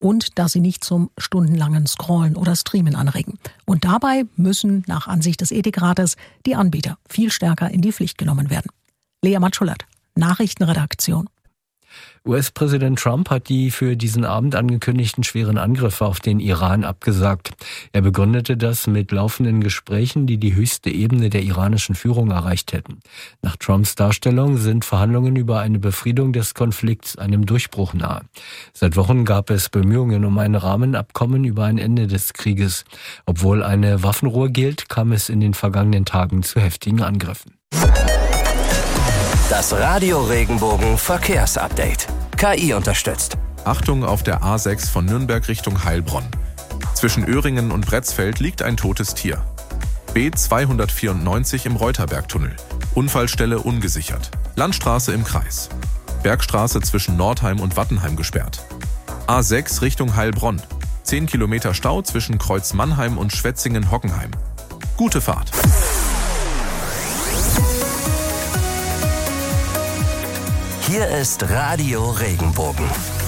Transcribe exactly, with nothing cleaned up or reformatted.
und dass sie nicht zum stundenlangen Scrollen oder Streamen anregen. Und dabei müssen nach Ansicht des Ethikrates die Anbieter viel stärker in die Pflicht genommen werden. Lea Matschullert, Nachrichtenredaktion. U S-Präsident Trump hat die für diesen Abend angekündigten schweren Angriffe auf den Iran abgesagt. Er begründete das mit laufenden Gesprächen, die die höchste Ebene der iranischen Führung erreicht hätten. Nach Trumps Darstellung sind Verhandlungen über eine Befriedung des Konflikts einem Durchbruch nahe. Seit Wochen gab es Bemühungen um ein Rahmenabkommen über ein Ende des Krieges. Obwohl eine Waffenruhe gilt, kam es in den vergangenen Tagen zu heftigen Angriffen. Das Radio Regenbogen Verkehrsupdate. K I unterstützt. Achtung auf der A sechs von Nürnberg Richtung Heilbronn. Zwischen Öhringen und Bretzfeld liegt ein totes Tier. B zweihundertvierundneunzig im Reuterbergtunnel. Unfallstelle ungesichert. Landstraße im Kreis. Bergstraße zwischen Nordheim und Wattenheim gesperrt. A sechs Richtung Heilbronn. zehn Kilometer Stau zwischen Kreuz Mannheim und Schwetzingen-Hockenheim. Gute Fahrt. Hier ist Radio Regenbogen.